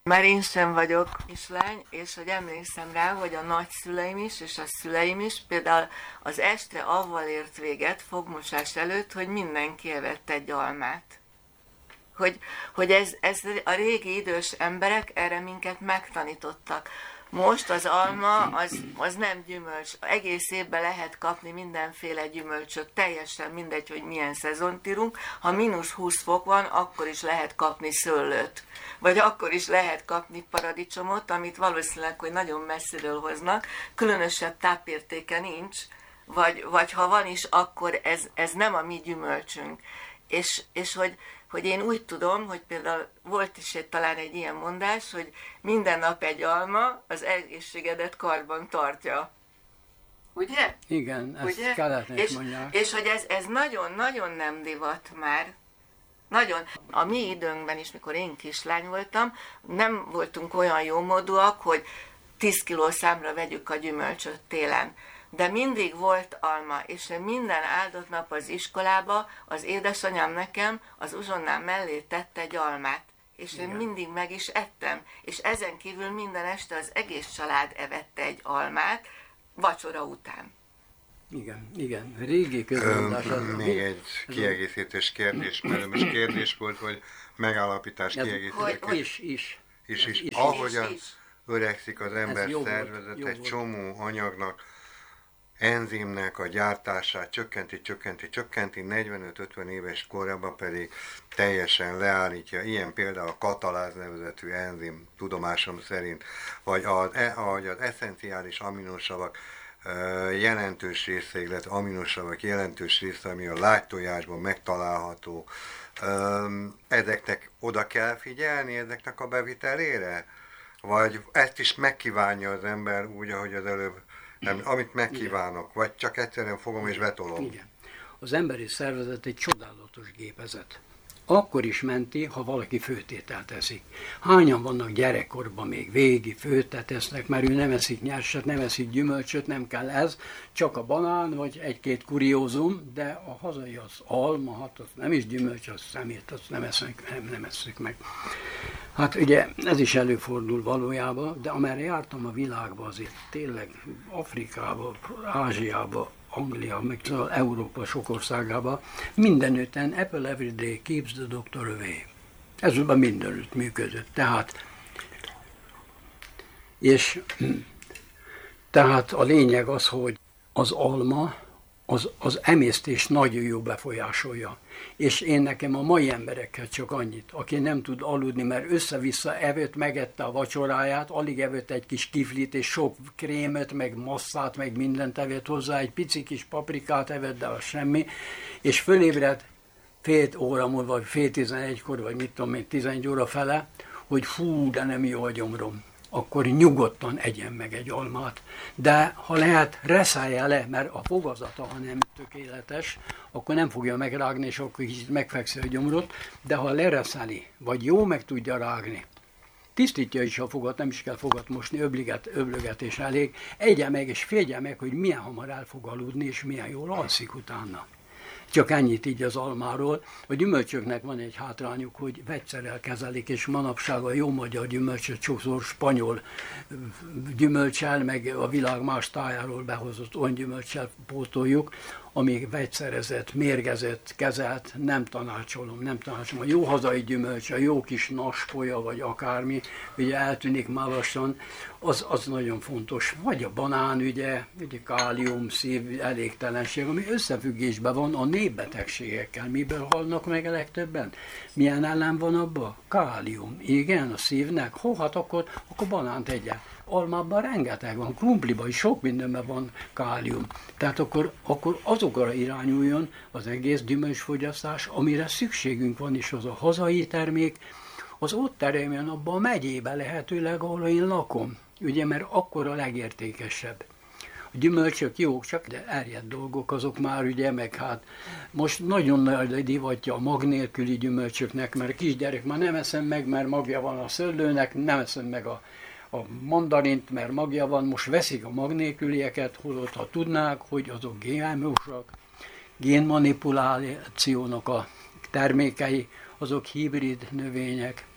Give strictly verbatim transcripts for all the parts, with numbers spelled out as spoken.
Már én sem vagyok kislány, és hogy emlékszem rá, hogy a nagyszüleim is, és a szüleim is például az este avval ért véget fogmosás előtt, hogy mindenki evett egy almát. Hogy, hogy ez, ez a régi idős emberek erre minket megtanítottak. Most az alma az, az nem gyümölcs. Egész évben lehet kapni mindenféle gyümölcsöt, teljesen mindegy, hogy milyen szezont írunk. Ha mínusz húsz fok van, akkor is lehet kapni szőlőt. Vagy akkor is lehet kapni paradicsomot, amit valószínűleg, hogy nagyon messziről hoznak, különösebb tápértéke nincs, vagy, vagy ha van is, akkor ez, ez nem a mi gyümölcsünk. És, és hogy, hogy én úgy tudom, hogy például volt is egy, talán egy ilyen mondás, hogy minden nap egy alma az egészségedet karban tartja. Ugye? Igen, ezt Ugye? keletnek és, mondják. És hogy ez, ez nagyon-nagyon nem divat már. Nagyon. A mi időnkben is, mikor én kislány voltam, nem voltunk olyan jómódúak, hogy tíz kiló számra vegyük a gyümölcsöt télen. De mindig volt alma, és minden áldott nap az iskolába az édesanyám nekem az uzsonnám mellé tette egy almát. És én Igen. mindig meg is ettem. És ezen kívül minden este az egész család evette egy almát vacsora után. Igen, igen. Régi közmondás. Ö, még egy kiegészítős kérdés, mert most kérdés volt, vagy megállapítás kiegészítő. Is, is. És is, is. ahogyan is, is. öregszik az ember jó szervezet, volt, jó egy volt. csomó anyagnak, enzimnek a gyártását csökkenti, csökkenti, csökkenti, negyvenöt-ötven éves korában pedig teljesen leállítja. Ilyen például a kataláz nevezetű enzim, tudomásom szerint, vagy az, vagy az eszenciális aminosavak jelentős része, illetve aminosavak jelentős része, ami a lágytojásban megtalálható. Ezeknek oda kell figyelni, ezeknek a bevitelére? Vagy ezt is megkívánja az ember úgy, ahogy az előbb, nem, amit megkívánok, vagy csak egyszerűen fogom és betolom? Igen. Az emberi szervezet egy csodálatos gépezet. Akkor is menti, ha valaki főtételt eszik. Hányan vannak gyerekkorban még végi főtet esznek, mert ő nem eszik nyerset, nem eszik gyümölcsöt, nem kell ez, csak a banán, vagy egy-két kuriózum, de a hazai az alma, hát az nem is gyümölcs, az szemét, azt nem eszünk, nem, nem eszünk meg. Hát ugye ez is előfordul valójában, de amerre jártam a világban, azért tényleg Afrikába, Ázsiába, Anglia, meg Európa sok országában, mindenütten Apple Everyday keeps the doctor away. Ez mindenütt működött. Tehát, és tehát a lényeg az, hogy az alma az, az emésztés nagyon jó befolyásolja. És én nekem a mai emberekkel csak annyit, aki nem tud aludni, mert össze-vissza evett, megette a vacsoráját, alig evett egy kis kiflit, és sok krémet, meg masszát, meg mindent evett hozzá, egy pici kis paprikát evett, de az semmi, és fölébredt fél óra múlva, vagy fél tizenegykor, vagy mit tudom én, tizenegy óra fele, hogy fú, de nem jó a gyomrom. Akkor nyugodtan egyen meg egy almát. De ha lehet, reszálja le, mert a fogazata, ha nem tökéletes, akkor nem fogja megrágni, és akkor kicsit megfekszi a gyomrot, de ha leresszáli, vagy jó meg tudja rágni, tisztítja is a fogat, nem is kell fogat mosni, öbliget, öblögetés elég, egye meg és félje meg, hogy milyen hamar el fog aludni, és milyen jól alszik utána. Csak ennyit így az almáról. A gyümölcsöknek van egy hátrányuk, hogy vegyszerrel kezelik, és manapság a jó magyar gyümölcsöt sokszor spanyol gyümölccsel, meg a világ más tájáról behozott olyan gyümölccsel pótoljuk, ami vegyszerezett, mérgezett, kezelt, nem tanácsolom, nem tanácsolom. A jó hazai gyümölcs, a jó kis naspolya, vagy akármi, ugye eltűnik már lassan, az, az nagyon fontos. Vagy a banán, ugye, ugye kálium, szív, elégtelenség, ami összefüggésben van a népbetegségekkel. Miből halnak meg a legtöbben? Milyen ellen van abban? Kálium. Igen, a szívnek. Hó, hát akkor, akkor banánt egyen. Almában rengeteg van, krumpliban is sok mindenben van kálium. Tehát akkor, akkor azokra irányuljon az egész gyümölcsfogyasztás, amire szükségünk van, és az a hazai termék, az ott teremjen abban a megyébe lehetőleg, ahol én lakom. Ugye, mert akkor a legértékesebb. A gyümölcsök jók, csak de erjedt dolgok, azok már ugye, meg hát most nagyon nagy divatja a mag nélküli gyümölcsöknek, mert a kisgyerek már nem eszem meg, mert magja van a szőlőnek, nem eszem meg a a mandarint, mert magja van, most veszik a mag nélkülieket, holott ha tudnák, hogy azok gé em ó-sak, génmanipulációnak a termékei, azok hibrid növények,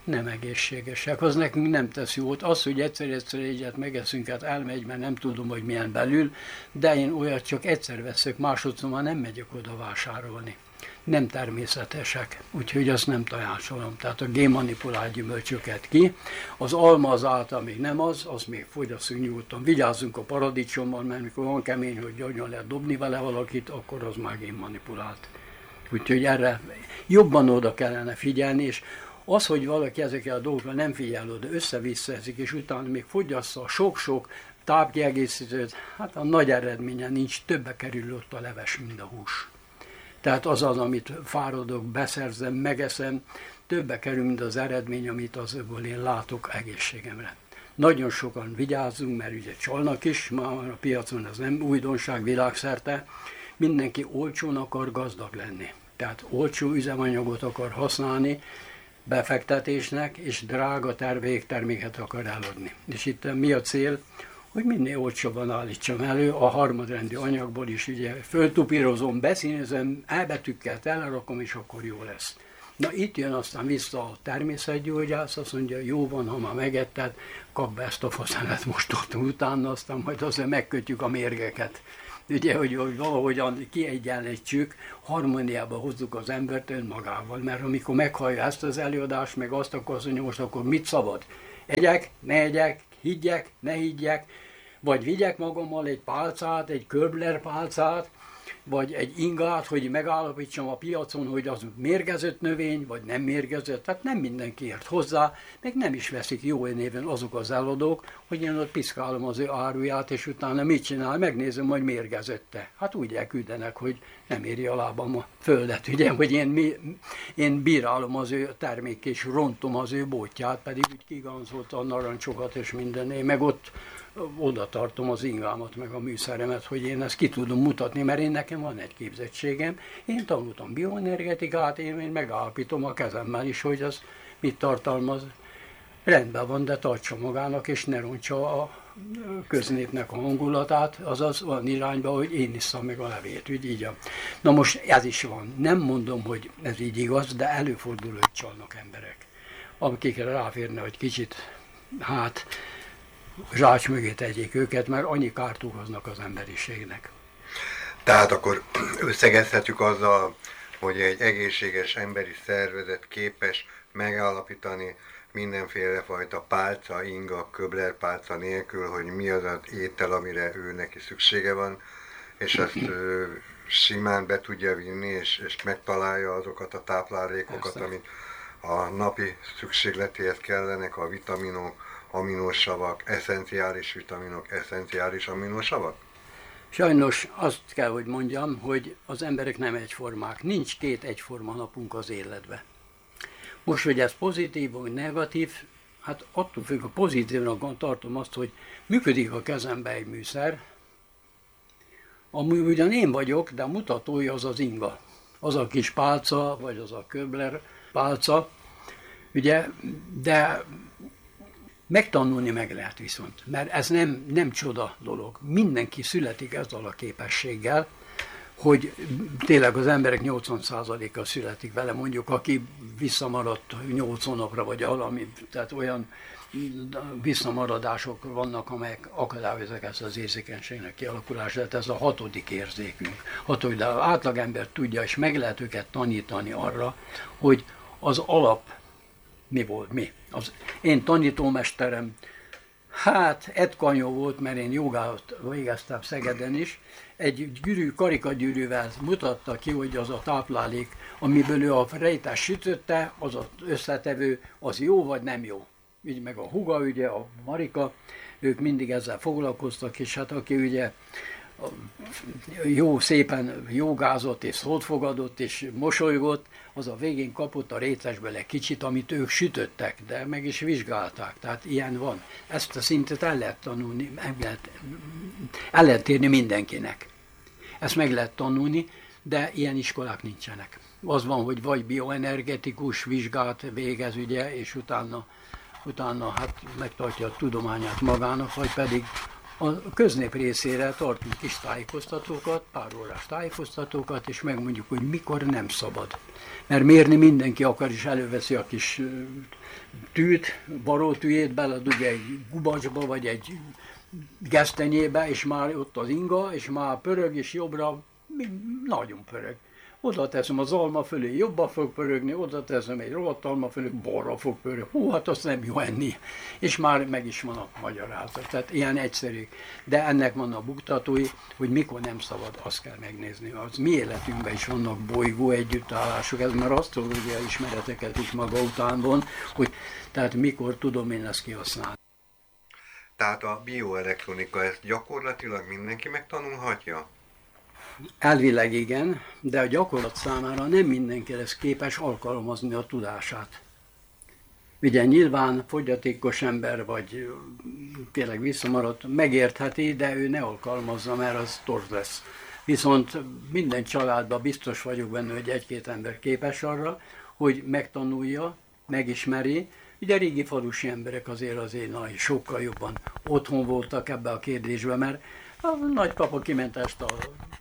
nem egészségesek, az nekünk nem tesz jót. Az, hogy egyszer-egyszer egyet megeszünk, hát elmegy, mert nem tudom, hogy milyen belül, de én olyat csak egyszer veszek, másodszor már nem megyek oda vásárolni. Nem természetesek, úgyhogy azt nem tanácsolom. Tehát a génmanipulált gyümölcsöket ki. Az alma az által még nem az, az még fogyasszunk nyugodtan. Vigyázzunk a paradicsommal, mert mikor van kemény, hogy nagyon lehet dobni vele valakit, akkor az már génmanipulált. Úgyhogy erre jobban oda kellene figyelni, és az, hogy valaki ezekkel a dolgokra nem figyel oda, össze-visszaeszik, és utána még fogyassza a sok-sok tápkiegészítőt, hát a nagy eredménye nincs, többe kerül ott a leves, mint a hús. Tehát az az, amit fáradok, beszerzem, megeszem, többe kerül, mint az eredmény, amit azból én látok egészségemre. Nagyon sokan vigyázzunk, mert ugye csalnak is, már a piacon ez nem újdonság világszerte, mindenki olcsón akar gazdag lenni. Tehát olcsó üzemanyagot akar használni befektetésnek, és drága terméket akar eladni. És itt mi a cél? Hogy minél olcsóbban állítsam elő, a harmadrendű anyagból is ugye föltupírozom, beszínezem, elbetűkkel elrakom, és akkor jó lesz. Na itt jön aztán vissza a természetgyógyász, azt mondja, jó van, ha már megetted, kap be ezt a faszenet most ott utána, aztán majd azért megkötjük a mérgeket. Ugye, hogy, hogy valahogyan kiegyenlítsük, harmóniába hozzuk az embert önmagával, mert amikor meghallja ezt az előadást, meg azt akkor azt mondja, most akkor mit szabad? Egyek, ne egyek, higgyek, ne higgyek, vagy vigyek magammal egy pálcát, egy Köbler pálcát, vagy egy ingát, hogy megállapítsam a piacon, hogy az mérgezett növény, vagy nem mérgezett. Tehát nem mindenki ért hozzá, meg nem is veszik jó néven azok az eladók, hogy én ott piszkálom az ő áruját, és utána mit csinál, megnézem, hogy mérgezette. Hát úgy elküldenek, hogy nem éri a lábam a földet, ugye, hogy én, én bírálom az ő termék, és rontom az ő bótját, pedig úgy kiganzolt a narancsokat és minden, én meg ott oda tartom az ingámat, meg a műszeremet, hogy én ezt ki tudom mutatni, mert én nekem van egy képzettségem. Én tanultam bioenergetikát, én, én megállapítom a kezemmel is, hogy az mit tartalmaz. Rendben van, de tartsa magának, és ne rontsa a köznépnek a hangulatát, azaz van irányba, hogy én isszam meg a levét, úgy így. Na most ez is van. Nem mondom, hogy ez így igaz, de előfordul, hogy csalnak emberek. Akikre ráférne, hogy kicsit, hát, zsács mögé tegyék őket, mert annyi kárt okoznak az emberiségnek. Tehát akkor összegezhetjük azzal, hogy egy egészséges emberi szervezet képes megállapítani mindenféle fajta pálca, inga, Köbler pálca nélkül, hogy mi az az étel, amire ő neki szüksége van, és ezt ö, simán be tudja vinni, és, és megtalálja azokat a táplálékokat, Persze. amik a napi szükségletéhez kellenek, a vitaminok, aminosavak, eszenciális vitaminok, eszenciális aminosavak? Sajnos azt kell, hogy mondjam, hogy az emberek nem egyformák. Nincs két egyforma napunk az életben. Most, hogy ez pozitív vagy negatív, hát attól függ, a pozitívnak tartom azt, hogy működik a kezembe egy műszer, ami ugyan én vagyok, de a mutatója az az inga. Az a kis pálca, vagy az a Köbler pálca, ugye, de megtanulni meg lehet viszont, mert ez nem, nem csoda dolog. Mindenki születik ezzel a képességgel, hogy tényleg az emberek nyolcvan százaléka születik vele, mondjuk aki visszamaradt nyolc hónapra, vagy valami, tehát olyan visszamaradások vannak, amelyek akadályozzák ezt az érzékenységnek kialakulását, ez a hatodik érzékünk. Hatodik, de az átlagember tudja, és meg lehet őket tanítani arra, hogy az alap mi volt, mi. Az én tanítómesterem, hát Ed Kanyó volt, mert én jogát végeztem Szegeden is, egy gyűrű, karikagyűrűvel mutatta ki, hogy az a táplálék, amiből ő a rejtás sütötte, az az összetevő, az jó vagy nem jó. Így meg a húga, ugye, a Marika, ők mindig ezzel foglalkoztak, és hát aki ugye jó szépen jogázott és szót fogadott és mosolygott, az a végén kapott a rétesből egy kicsit, amit ők sütöttek, de meg is vizsgálták, tehát ilyen van. Ezt a szintet el lehet tanulni, el lehet, el lehet érni mindenkinek. Ezt meg lehet tanulni, de ilyen iskolák nincsenek. Az van, hogy vagy bioenergetikus vizsgát végez, ugye, és utána, utána hát megtartja a tudományát magának, vagy pedig a köznép részére tartunk kis tájékoztatókat, pár órás tájékoztatókat, és megmondjuk, hogy mikor nem szabad. Mert mérni mindenki akar, és előveszi a kis tűt, barótűjét, beledugja egy gubacsba, vagy egy gesztenyébe, és már ott az inga, és már pörög, és jobbra nagyon pörög. Oda teszem az alma fölé, jobban fog pörögni, oda teszem egy rohadt alma fölé, balra fog pörögni. Hú, hát azt nem jó enni. És már meg is van a magyarázat. Tehát ilyen egyszerű. De ennek vannak buktatói, hogy mikor nem szabad, azt kell megnézni. Az mi életünkben is vannak bolygó együttállások, ez már asztrológiai ismereteket itt maga után van, hogy tehát mikor tudom én ezt kihasználni. Tehát a bioelektronika, ezt gyakorlatilag mindenki megtanulhatja? Elvileg igen, de a gyakorlat számára nem mindenki lesz képes alkalmazni a tudását. Ugye nyilván fogyatékos ember, vagy tényleg visszamaradt, megértheti, de ő ne alkalmazza, mert az torz lesz. Viszont minden családban biztos vagyok benne, hogy egy-két ember képes arra, hogy megtanulja, megismeri. Ugye régi falusi emberek azért azért na, sokkal jobban otthon voltak ebbe a kérdésbe, mert a nagypapa kiment ezt a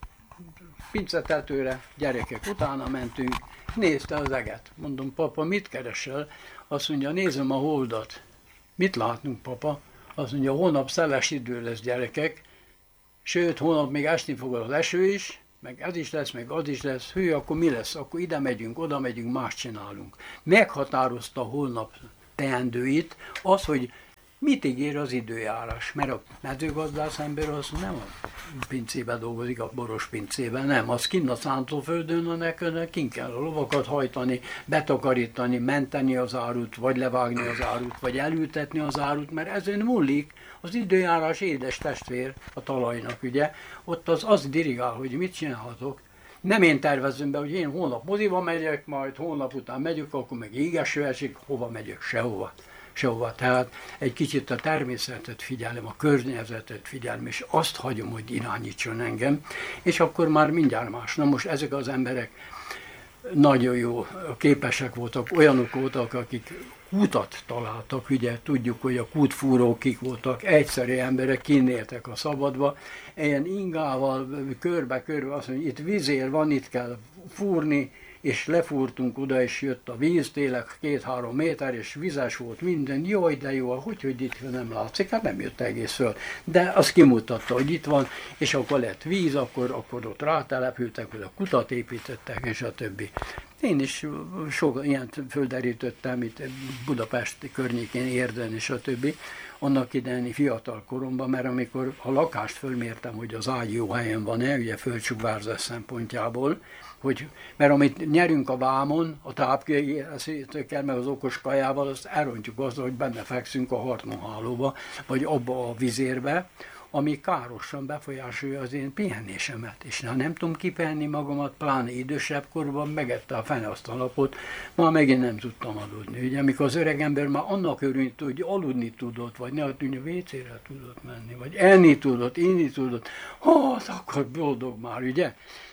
pincetetőre, gyerekek utána mentünk, nézte az eget. Mondom, papa, mit keresel? Azt mondja, nézem a holdat. Mit látunk, papa? Azt mondja, holnap szeles idő lesz, gyerekek, sőt, holnap még esni fog az eső is, meg ez is lesz, meg az is lesz. Hű, akkor mi lesz? Akkor ide megyünk, oda megyünk, más csinálunk. Meghatározta holnap teendőit, az, hogy mit ígér az időjárás, mert a mezőgazdász ember az nem a pincében dolgozik, a boros pincében, nem, az kinn a szántóföldön, annak kint kell a lovakat hajtani, betakarítani, menteni az árut, vagy levágni az árut, vagy elültetni az árut, mert ezen múlik az időjárás édes testvér a talajnak, ugye, ott az az dirigál, hogy mit csinálhatok. Nem én tervezem be, hogy én holnap moziba megyek, majd holnap után megyek, akkor meg égeső esik, hova megyek, sehova. Sehova. Tehát egy kicsit a természetet figyelem, a környezetet figyelem, és azt hagyom, hogy irányítson engem, és akkor már mindjárt más. Na most ezek az emberek nagyon jó képesek voltak, olyanok voltak, akik kútat találtak, ugye tudjuk, hogy a kútfúrók kik voltak, egyszerű emberek kinnéltek a szabadba, ilyen ingával körbe-körbe azt mondja, itt vízér van, itt kell fúrni, és lefúrtunk oda, és jött a víz, tényleg két-három méter, és vizes volt minden, jaj, de jó, hogy, hogy itt nem látszik, hát nem jött egész föl. De azt kimutatta, hogy itt van, és akkor lett víz, akkor, akkor ott rátelepültek, hogy a kutat építettek, és a többi. Én is sok ilyen földerítettem itt Budapest környékén, Érden, és a többi, annak idején fiatal koromban, mert amikor a lakást fölmértem, hogy az ágy jó helyen van-e, ugye földsugvárzás szempontjából, hogy, mert amit nyerünk a vámon, a tápkészítőkkel, meg az okos kajával, azt elrontjuk azzal, hogy benne fekszünk a harmonhálóba, vagy abba a vizérbe, ami károsan befolyásolja az én pihenésemet. És ha nem tudom kipihenni magamat, pláne idősebb korban, megette a fene azt a napot, már megint nem tudtam aludni. Ugye, amikor az öreg ember már annak örült, hogy aludni tudott, vagy ne a vécére tudott menni, vagy enni tudott, inni tudott, hát akkor boldog már, ugye?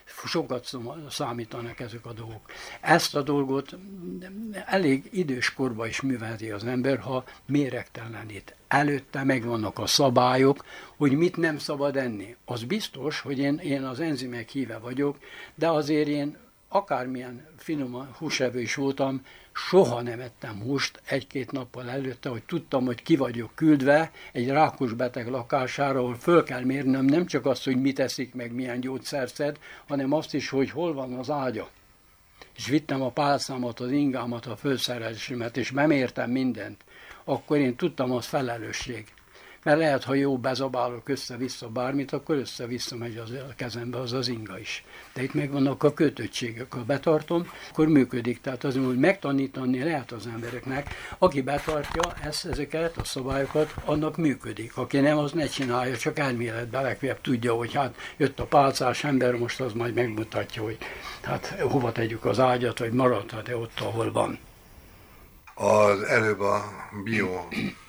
Sokat számítanak ezek a dolgok. Ezt a dolgot elég idős korban is művelheti az ember, ha méregtelenít. Előtte megvannak a szabályok, hogy mit nem szabad enni. Az biztos, hogy én, én az enzimek híve vagyok, de azért én akármilyen finom húsevő is voltam, soha nem ettem húst egy-két nappal előtte, hogy tudtam, hogy ki vagyok küldve egy rákos beteg lakására, ahol föl kell mérnem nem csak azt, hogy mit eszik, meg milyen gyógyszert szed, hanem azt is, hogy hol van az ágya. És vittem a pálcámat, az ingámat, a fölszerelésemet, és bemértem mindent. Akkor én tudtam, az felelősség. Mert lehet, ha jó bezabálok össze-vissza bármit, akkor össze-vissza megy az a kezembe az az inga is. De itt megvannak a kötöttségek. Ha betartom, akkor működik. Tehát azért, hogy megtanítani lehet az embereknek, aki betartja ezt, ezeket a szabályokat, annak működik. Aki nem, az ne csinálja, csak elméletben legfeljebb tudja, hogy hát jött a pálcás ember, most az majd megmutatja, hogy hát hova tegyük az ágyat, vagy maradhat-e ott, ahol van. Az előbb a bio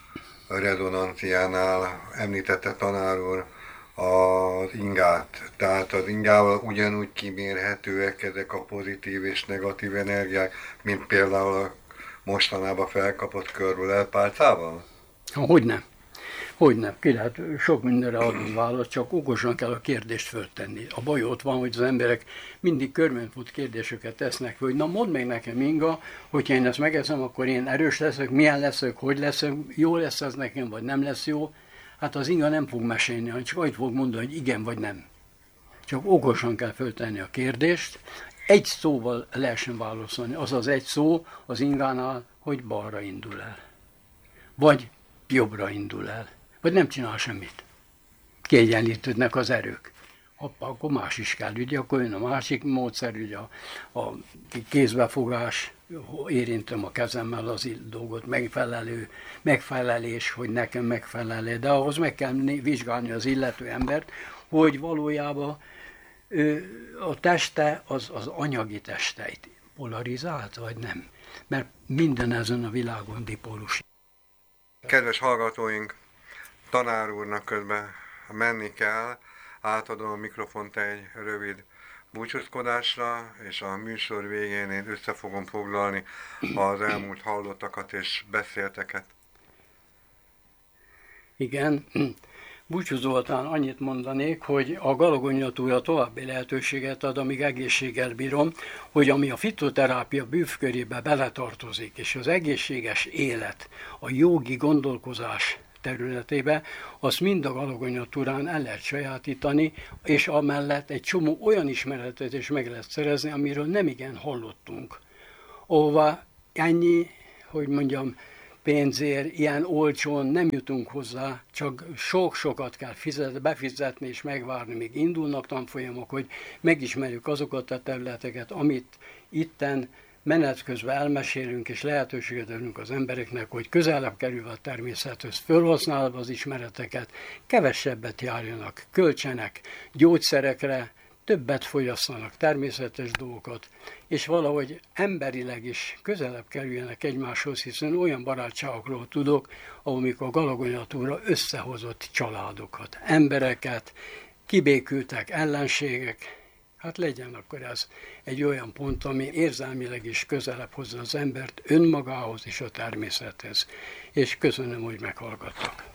rezonanciánál említette tanár úr az ingát, tehát az ingával ugyanúgy kimérhetőek ezek a pozitív és negatív energiák, mint például a mostanában felkapott körből elpálcával? Hogyne. Hogy nem, ki lehet sok mindenre adni választ, csak okosan kell a kérdést föltenni. A baj ott van, hogy az emberek mindig körmönfut kérdéseket tesznek, hogy na mondd meg nekem, Inga, hogyha én ezt megeszem, akkor én erős leszek, milyen leszek, hogy leszek, jó lesz ez nekem, vagy nem lesz jó. Hát az Inga nem fog mesélni, hanem csak annyit fog mondani, hogy igen vagy nem. Csak okosan kell föltenni a kérdést, egy szóval lehessen válaszolni. Az az egy szó az Ingánál, hogy balra indul el. Vagy jobbra indul el. Vagy nem csinál semmit. Kiegyenlítődnek az erők. Hoppá, akkor más is kell, ugye, akkor jön a másik módszer, ugye a, a kézbefogás, érintem a kezemmel az dolgot, megfelelő, megfelelés, hogy nekem megfelelő, de ahhoz meg kell vizsgálni az illető embert, hogy valójában a teste az, az anyagi testeit polarizált, vagy nem? Mert minden ezen a világon dipolus. Kedves hallgatóink, tanár úrnak közben menni kell, átadom a mikrofont egy rövid búcsúzkodásra, és a műsor végén én össze fogom foglalni az elmúlt hallottakat és beszélteket. Igen, búcsúzóután annyit mondanék, hogy a Galagonya túra további lehetőséget ad, amíg egészséggel bírom, hogy ami a fitoterápia bűvkörébe beletartozik, és az egészséges élet, a jogi gondolkozás területébe, azt mind a Galagonya túrán el lehet sajátítani, és amellett egy csomó olyan ismeretet is meg lehet szerezni, amiről nem igen hallottunk. Ahova ennyi, hogy mondjam, pénzért, ilyen olcsón nem jutunk hozzá, csak sok-sokat kell fizet, befizetni és megvárni, még indulnak tanfolyamok, hogy megismerjük azokat a területeket, amit itten menet közben elmesélünk, és lehetőséget adunk az embereknek, hogy közelebb kerülve a természethez, felhasználva az ismereteket, kevesebbet járjanak, költsenek gyógyszerekre, többet fogyasszanak természetes dolgokat, és valahogy emberileg is közelebb kerüljenek egymáshoz, hiszen olyan barátságokról tudok, amikor a Galagonya túra összehozott családokat, embereket, kibékültek ellenségek. Hát legyen akkor ez egy olyan pont, ami érzelmileg is közelebb hozza az embert önmagához és a természethez. És köszönöm, hogy meghallgattak.